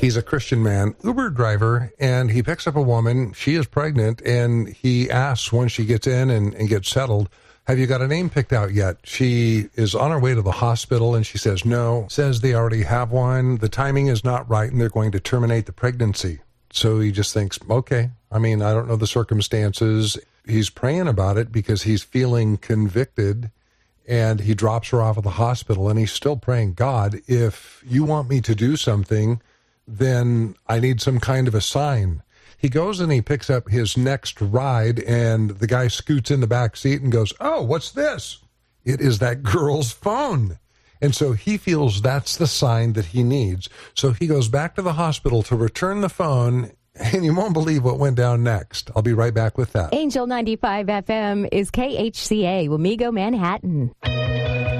He's a Christian man, Uber driver, and he picks up a woman. She is pregnant, and he asks when she gets in and gets settled, have you got a name picked out yet? She is on her way to the hospital, and she says no. Says they already have one. The timing is not right, and they're going to terminate the pregnancy. So he just thinks, okay, I mean, I don't know the circumstances. He's praying about it because he's feeling convicted, and he drops her off at the hospital, and he's still praying, God, if you want me to do something, then I need some kind of a sign. He goes and he picks up his next ride, and the guy scoots in the back seat and goes, oh, what's this? It is that girl's phone. And so he feels that's the sign that he needs. So he goes back to the hospital to return the phone, and you won't believe what went down next. I'll be right back with that. Angel 95 FM is KHCA, Wamego, Manhattan.